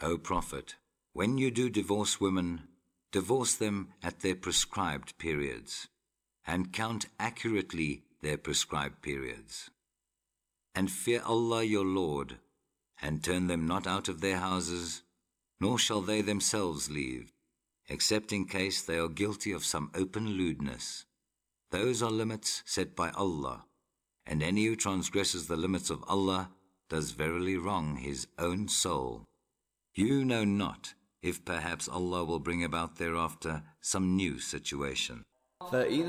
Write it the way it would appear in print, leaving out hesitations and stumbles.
O Prophet, when you do divorce women, divorce them at their prescribed periods, and count accurately their prescribed periods. And fear Allah your Lord, and turn them not out of their houses, nor shall they themselves leave, except in case they are guilty of some open lewdness. Those are limits set by Allah, and any who transgresses the limits of Allah does verily wrong his own soul. You know not if perhaps Allah will bring about thereafter some new situation.